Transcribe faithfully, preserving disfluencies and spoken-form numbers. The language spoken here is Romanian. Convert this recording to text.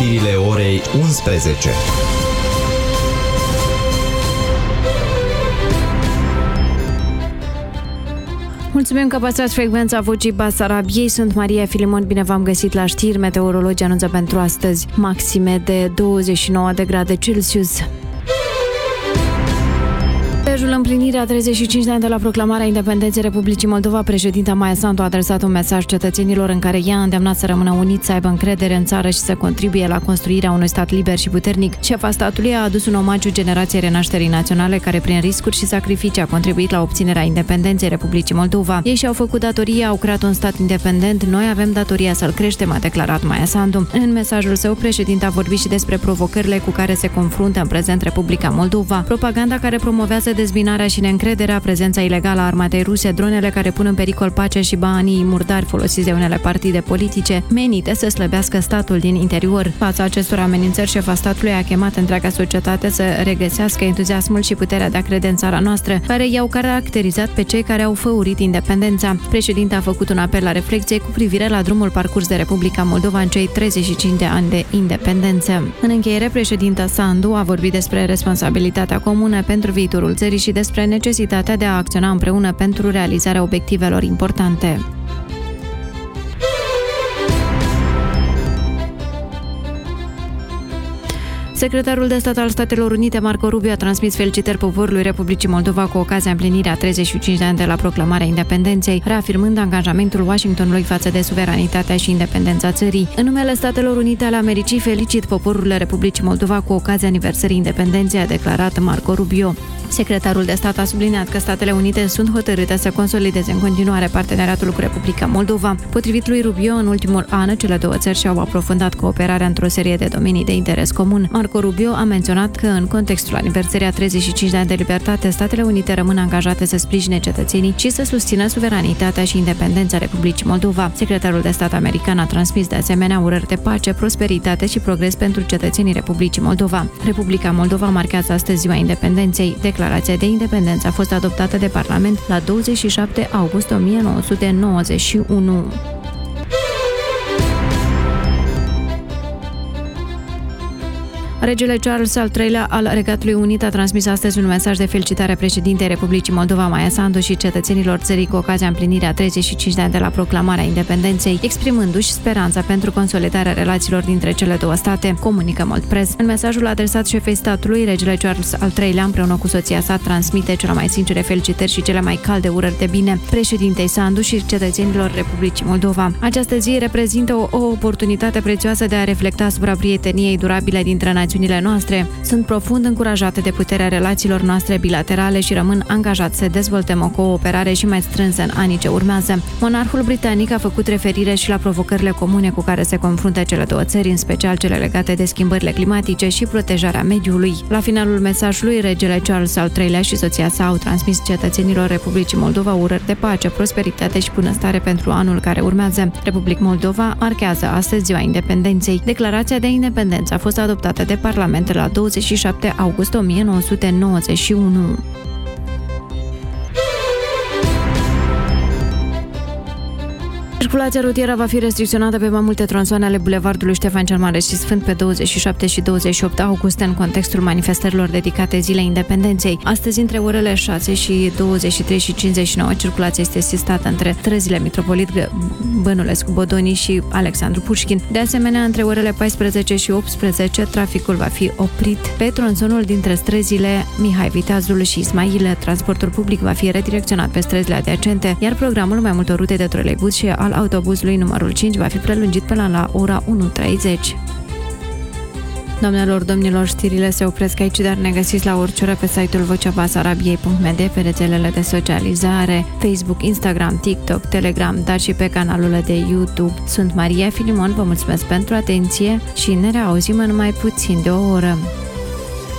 Știrile orei unsprezece. Mulțumim că păstrați frecvența Vocii Basarabiei. Sunt Maria Filimon, bine v-am găsit la știri. Meteorologii anunță pentru astăzi maxime de douăzeci și nouă de grade Celsius. Prilejul împlinirea treizeci și cinci de ani de la proclamarea independenței Republicii Moldova, președinta Maia Sandu a adresat un mesaj cetățenilor în care ea a îndemnat să rămână uniți, să aibă încredere în țară și să contribuie la construirea unui stat liber și puternic. Șefa statului a adus un omagiu generației renașterii naționale care, prin riscuri și sacrificii, a contribuit la obținerea independenței Republicii Moldova. Ei și-au făcut datoria, au creat un stat independent, noi avem datoria să-l creștem, a declarat Maia Sandu. În mesajul său, președinta a vorbit și despre provocările cu care se confruntă în prezent Republica Moldova. Propaganda care promovează dezbinarea și neîncrederea, prezența ilegală a armatei ruse, dronele care pun în pericol pacea și banii murdari folosiți de unele partide politice, menite să slăbească statul din interior. Fața acestor amenințări, șefa statului a chemat întreaga societate să regăsească entuziasmul și puterea de a crede în țara noastră, care i-au caracterizat pe cei care au făurit independența. Președinta a făcut un apel la reflecție cu privire la drumul parcurs de Republica Moldova în cei treizeci și cinci de ani de independență. În încheiere, președinta Sandu a vorbit despre responsabilitatea comună pentru viitorul țării și despre necesitatea de a acționa împreună pentru realizarea obiectivelor importante. Secretarul de stat al Statelor Unite, Marco Rubio, a transmis felicitări poporului Republicii Moldova cu ocazia împlinirii a treizeci și cinci de ani de la proclamarea independenței, reafirmând angajamentul Washingtonului față de suveranitatea și independența țării. În numele Statelor Unite ale Americii, felicit poporul Republicii Moldova cu ocazia aniversării independenței, a declarat Marco Rubio. Secretarul de stat a subliniat că Statele Unite sunt hotărâte să consolideze în continuare parteneriatul cu Republica Moldova. Potrivit lui Rubio, în ultimul an, cele două țări și-au aprofundat cooperarea într-o serie de domenii de interes comun. Marco Rubio a menționat că, în contextul aniversării a treizeci și cinci de ani de libertate, Statele Unite rămân angajate să sprijine cetățenii și să susțină suveranitatea și independența Republicii Moldova. Secretarul de stat american a transmis de asemenea urări de pace, prosperitate și progres pentru cetățenii Republicii Moldova. Republica Moldova marchează astăzi ziua independenței. Declarația de independență a fost adoptată de Parlament la douăzeci și șapte august o mie nouă sute nouăzeci și unu. Regele Charles al treilea al Regatului Unit a transmis astăzi un mesaj de felicitare președintei Republicii Moldova, Maia Sandu, și cetățenilor țării cu ocazia împlinirii a treizeci și cinci de ani de la proclamarea independenței, exprimându-și speranța pentru consolidarea relațiilor dintre cele două state, comunică Mold Press. În mesajul adresat șefei statului, regele Charles al treilea, împreună cu soția sa, transmite cele mai sincere felicitări și cele mai calde urări de bine președintei Sandu și cetățenilor Republicii Moldova. Această zi reprezintă o, o oportunitate prețioasă de a reflecta asupra prieteniei durabile dintre națiunile noastre. Sunt profund încurajate de puterea relațiilor noastre bilaterale și rămân angajat să dezvoltăm o cooperare și mai strânsă în anii ce urmează. Monarhul britanic a făcut referire și la provocările comune cu care se confruntă cele două țări, în special cele legate de schimbările climatice și protejarea mediului. La finalul mesajului, regele Charles al treilea și soția sa au transmis cetățenilor Republicii Moldova urări de pace, prosperitate și bunăstare pentru anul care urmează. Republica Moldova marchează astăzi ziua independenței. Declarația de independență a fost adoptată de Parlament la douăzeci și șapte august o mie nouă sute nouăzeci și unu. Circulația rutieră va fi restricționată pe mai multe tronsoane ale bulevardului Ștefan cel Mare și Sfânt pe douăzeci și șapte și douăzeci și opt august în contextul manifestărilor dedicate Zilei Independenței. Astăzi, între orele șase și douăzeci și trei și cincizeci și nouă, circulația este sistată între străzile Mitropolit Bănulescu Bodoni și Alexandru Pușkin. De asemenea, între orele paisprezece și optsprezece, traficul va fi oprit pe tronsonul dintre străzile Mihai Viteazul și Ismail. Transportul public va fi redirecționat pe străzile adiacente, iar programul mai multor rute de troleibuz și al autobuzului numărul cinci va fi prelungit până la ora unu treizeci. Doamnelor, domnilor, știrile se opresc aici, dar ne găsiți la orice oră pe site-ul vocea basarabiei punct m d, pe rețelele de socializare, Facebook, Instagram, TikTok, Telegram, dar și pe canalul de YouTube. Sunt Maria Filimon, vă mulțumesc pentru atenție și ne reauzim în mai puțin de o oră.